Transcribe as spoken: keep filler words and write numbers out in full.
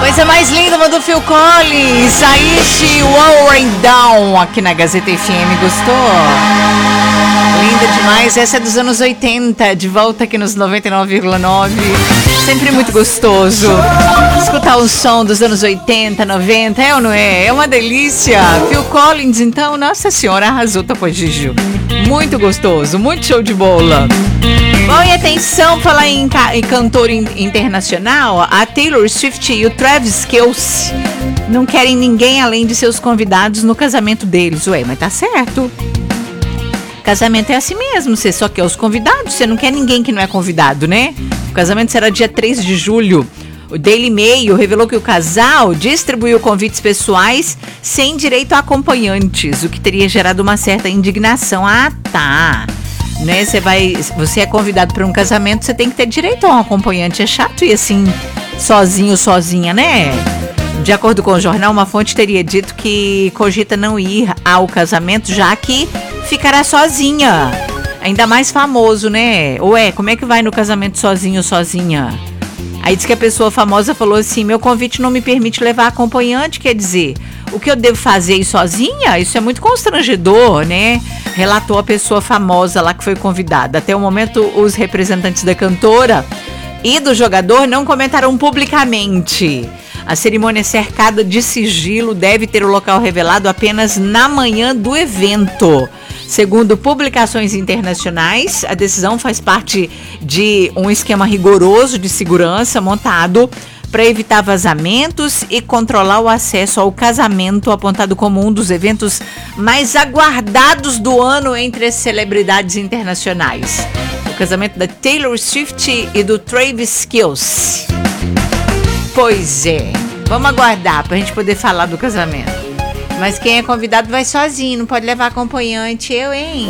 Coisa mais linda, uma do Phil Collins. Aishi Warren Down aqui na Gazeta F M. Gostou? Linda demais. Essa é dos anos oitenta. De volta aqui nos noventa e nove vírgula nove. Sempre muito gostoso escutar o som dos anos oitenta, noventa. É ou não é? É uma delícia. Phil Collins, então, nossa senhora, arrasou, Topo Gigio. Muito gostoso, muito show de bola. Bom, e atenção, falar em, ca- em cantor in- internacional, a Taylor Swift e o Travis Kelce não querem ninguém além de seus convidados no casamento deles. Ué, mas tá certo. Casamento é assim mesmo, você só quer os convidados, você não quer ninguém que não é convidado, né? O casamento será dia três de julho. O Daily Mail revelou que o casal distribuiu convites pessoais sem direito a acompanhantes, o que teria gerado uma certa indignação. Ah, tá. Né? Você vai, você é convidado para um casamento, você tem que ter direito a um acompanhante. É chato ir assim, sozinho, sozinha, né? De acordo com o jornal, uma fonte teria dito que cogita não ir ao casamento, já que ficará sozinha. Ainda mais famoso, né? Ué, como é que vai no casamento sozinho, sozinha? Aí diz que a pessoa famosa falou assim: meu convite não me permite levar acompanhante, quer dizer, o que eu devo fazer ir sozinha? Isso é muito constrangedor, né? Relatou a pessoa famosa lá que foi convidada. Até o momento, os representantes da cantora e do jogador não comentaram publicamente. A cerimônia cercada de sigilo deve ter o local revelado apenas na manhã do evento. Segundo publicações internacionais, a decisão faz parte de um esquema rigoroso de segurança montado para evitar vazamentos e controlar o acesso ao casamento, apontado como um dos eventos mais aguardados do ano entre as celebridades internacionais. O casamento da Taylor Swift e do Travis Kelce. Pois é, vamos aguardar para a gente poder falar do casamento. Mas quem é convidado vai sozinho, não pode levar acompanhante. Eu, hein?